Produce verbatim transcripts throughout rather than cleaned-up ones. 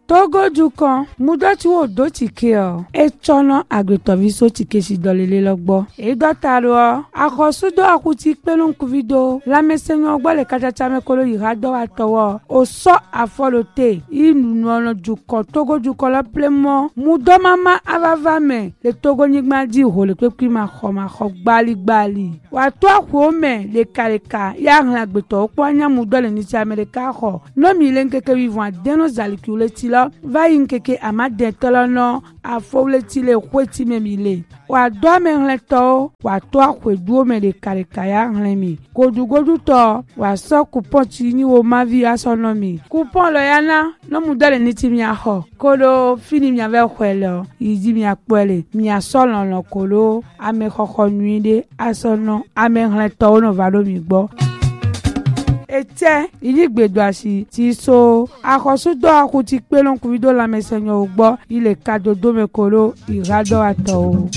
Togo dukan mudoti wo do tike o e chono agretoviso tike si dolele logbo e dotaro akosudo akuti pelon kuvido la mesenyo gbo le kachacha me kolo irado atowo o so afolote inu no dukan Togo dukan lo plemo mudo mama avava me le Togo nigma di ho le pepi ma kho ma kho gbali gbali wa to akwo me le kaleka ya hlan agbeto opo anya mudo le ni ti America kho no mi le nkeke vivant deno zalikule ti va yinkeke amade tolono afowle ti le kweti memile wa do me hleto wa to akweduo me le karekaya hlemi godu godu to wa so coupon ti ni wo mavi asonomi coupon lo yana no mudale ni ti mi aho kolo fini mi ave kwelo yidi mi apole mi asolon lo kolo ame kokko nuide asono ame hleto no valo mi gbo ete iligbedo asi ti so akosudo akuti pelon kuvido la mesenyo ogbo ile kadodo mekolo irado ato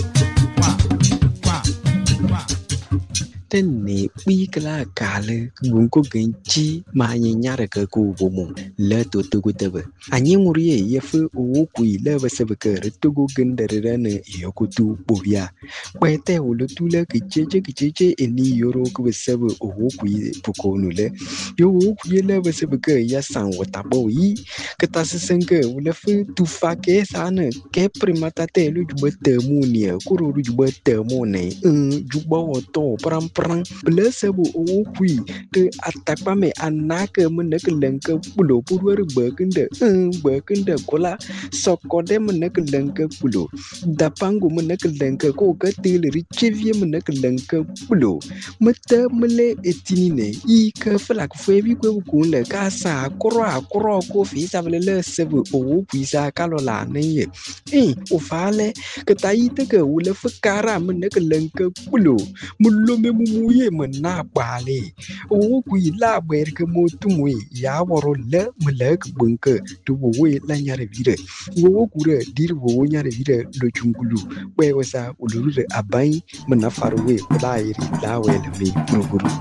tenne pikla kale gunko genchi ma nyanyara ka ko bomo le to to gutebe anyi nguriye yefu owo kui le basebe ka retogo gendere ne yokutu bobia kwete wolo tule kicheche kicheche eni yoro ku basebe owo kui pukonu le yo owo kui le basebe ka ya san wata boyi kata sesenke wole fu tu fake sana ke primata te lu jubete munia kuru jubete mone un jubo to pram prang blesebo owo kui te atakpa me anaka menek lenke pulo purwer bekende um bekende kola sokode menek lenke pulo dapango menek lenke ko katile richevie menek lenke pulo mete mele etinine i ka flak febi ko ko le ka sa akro akro ko fi sabele le sebo owo kui sa kalola ne eh o fale kataite ke wule fakara menek lenke pulo mulo me muye mena bale o kui la ber ke motumwe ya woro le melek bunke to we la nyare vire wo kure dir wo nyare vire lo chungulu we wasa uluru abai mena farwe la iri la we le mi proguru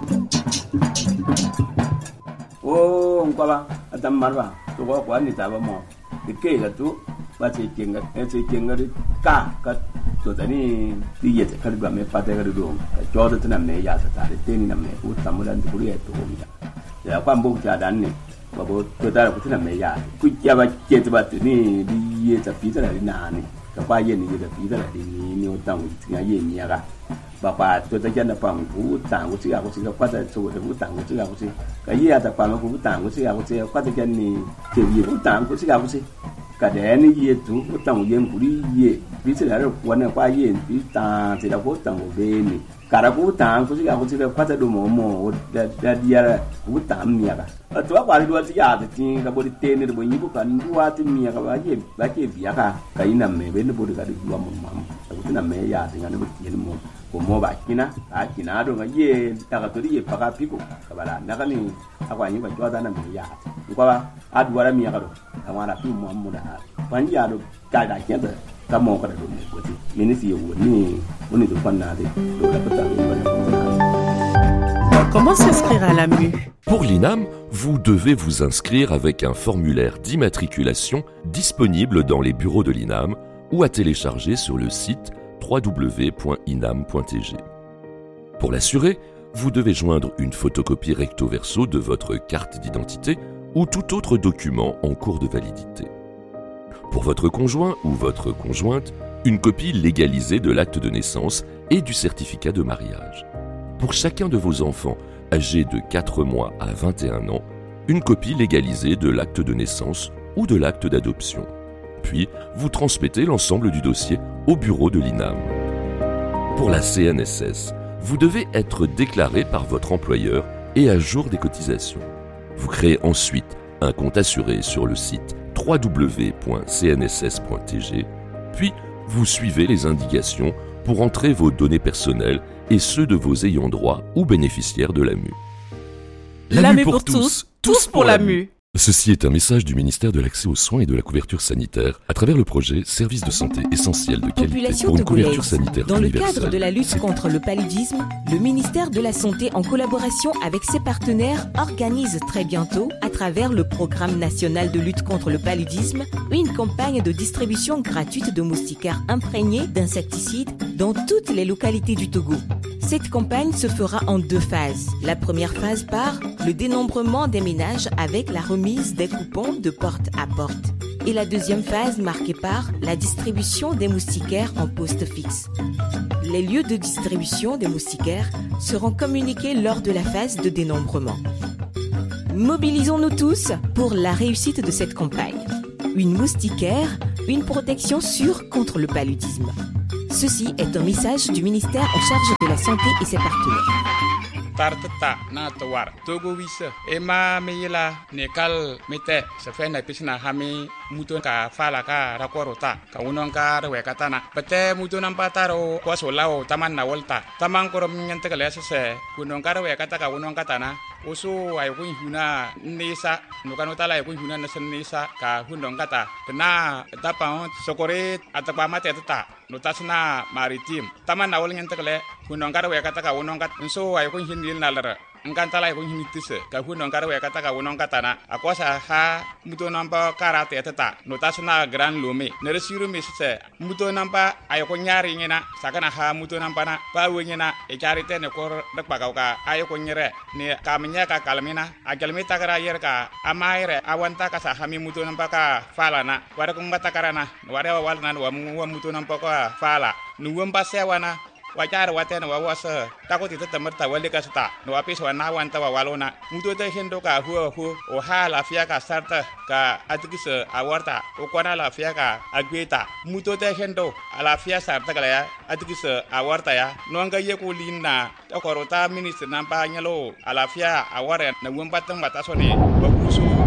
o ngwaba adam marba to ko kwa ni taba mo ke la tu ba che kenga che kenga ka ka to tani ti yete kalba me pate ga do ka jodo tana me ya ta tare teni na me u tamulan tu ya to ya ya kwa mbo cha dan ne ba bo to tare ku tana me ya ku ya ba ke ta ba ni di ye ta pi ta ni na ni ka ba ye ni ye ta pi ta ni ni o tang ti ya ye ni ya ga ba pa to ta jana pa ku tang ku ti ya ku ti ka kwa ta so ku tang ku ti ya ku ti ka ye ta pa ku tang ku ti ya ku ti kwa ta jan ni ke ye ku tang ku ti ya ku ti kadeni ye tu utang ye nguri ye bisela ro kwana kwa ye bita tira ko tang obeni kara ko tang ko siga ko siga kwata do momo da da diara ko tang miya ka to ba ri wati ya ti ka bodi tene bo nyibu kan duwati miya ka ba ye ba ke biya ka kaina me be ne bodi ka du mo mam ko na me ya tinga ne bo ye mo ko mo ba kina a kina do ga ye ta ka to ye pa ka piko ka bala na ka ni akwa nyi ba jwa na me ya ko ba adwara miya ka do amara fi mo mo da ban ya do ka da ke da ka mo ka do mo ko ti minisi yo ni oni do panna de do la pata Comment s'inscrire à l'A M U? Pour l'I N A M, vous devez vous inscrire avec un formulaire d'immatriculation disponible dans les bureaux de l'I N A M ou à télécharger sur le site w w w point inam point t g. Pour l'assurer, vous devez joindre une photocopie recto verso de votre carte d'identité ou tout autre document en cours de validité. Pour votre conjoint ou votre conjointe, une copie légalisée de l'acte de naissance et du certificat de mariage. Pour chacun de vos enfants âgés de quatre mois à vingt et un ans, une copie légalisée de l'acte de naissance ou de l'acte d'adoption. Puis, vous transmettez l'ensemble du dossier au bureau de l'I N A M. Pour la C N S S, vous devez être déclaré par votre employeur et à jour des cotisations. Vous créez ensuite un compte assuré sur le site w w w point c n s s point t g, puis vous suivez les indications pour entrer vos données personnelles et ceux de vos ayants droit ou bénéficiaires de l'A M U. L'A M U pour tous, tous pour l'A M U. Ceci est un message du ministère de l'Accès aux soins et de la couverture sanitaire à travers le projet Service de santé essentiel de qualité Population pour une couverture sanitaire Dans le universelle. cadre de la lutte contre le paludisme, le ministère de la Santé, en collaboration avec ses partenaires, organise très bientôt, à travers le Programme national de lutte contre le paludisme, une campagne de distribution gratuite de moustiquaires imprégnés d'insecticides dans toutes les localités du Togo. Cette campagne se fera en deux phases. La première phase par le dénombrement des ménages avec la remise des coupons de porte à porte. Et la deuxième phase marquée par la distribution des moustiquaires en poste fixe. Les lieux de distribution des moustiquaires seront communiqués lors de la phase de dénombrement. Mobilisons-nous tous pour la réussite de cette campagne. Une moustiquaire, une protection sûre contre le paludisme. Ceci est un message du ministère en charge de la santé et ses partenaires. Tartata na tawar togo wisa ema meyela nekal mete se fe na pisina hami muto ka fala ka rakorota ka unon ka rewe katana pete muto nampa taro ko solao taman na volta taman korom nyante kale se kunon ka rewe kata ka unon katana oso ay ko huna nisa no kanota la ko huna na nisa ka hunon kata tena tapa sokore atapa mate tata notasna maritim taman na wol nyante kale kunon ka rewe kata ka unon kat so ay ko hin nalara ngantala ko hinitise ka huno ngara we kata ka wonon katana akosa ha muto namba karate tata notasna gran lome ne resiru misse muto namba ay ko nyari ngina sakana ha muto namba na pa wengina e charite ne ko dak pagauka ay ko nyere ne kamnya ka kalmina agalmi takara yer ka amaire awanta ka sa hami muto namba ka fala na wara ko ngata karana wara wal nan wa muto namba ka fala nuwamba sewana wajar watena wawasa takoti tatamarta wale kasta no apis wana wanta walona muto te hendo ka hu hu o ha la fia ka sarta ka atikisa awarta o kwana la fia ka agweta muto te hendo ala fia sarta kala ya atikisa awarta ya no nga ye ko linna to korota minister nampa nyalo ala fia aware na wumbatang batasone babusu